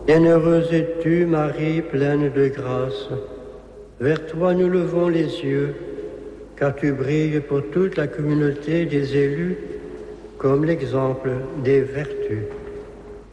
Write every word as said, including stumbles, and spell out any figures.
Bienheureuse es-tu, Marie, pleine de grâce. Vers toi nous levons les yeux, car tu brilles pour toute la communauté des élus comme l'exemple des vertus.